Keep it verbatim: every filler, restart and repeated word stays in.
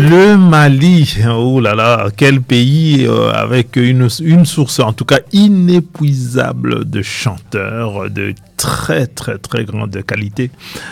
Le Mali, oh là là, quel pays euh, avec une, une source en tout cas inépuisable de chanteurs de très très très grande qualité.